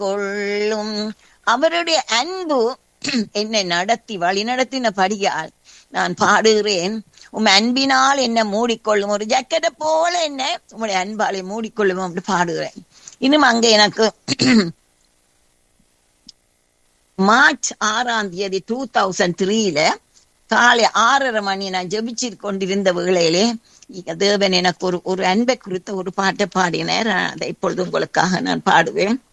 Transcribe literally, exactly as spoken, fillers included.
கொள்ளும். அவருடைய அன்பு என்னை நடத்தி வழி நடத்தினபடியால் நான் பாடுகிறேன். உம் அன்பினால் என்னை மூடிக்கொள்ளும், ஒரு ஜக்கெட்டை போல என்ன உங்களுடைய அன்பாலை மூடிக்கொள்ளும் அப்படி பாடுகிறேன். இன்னும் அங்க எனக்கு மார்ச் ஆறாம் தேதி டூ தௌசண்ட் த்ரீல காலை ஆறரை மணி நான் ஜெபிச்சு கொண்டிருந்த வேளையிலே தேவன் எனக்கு ஒரு ஒரு அன்பை குறித்த ஒரு பாட்டை பாடினார். அதை இப்பொழுது உங்களுக்காக நான் பாடுவேன்.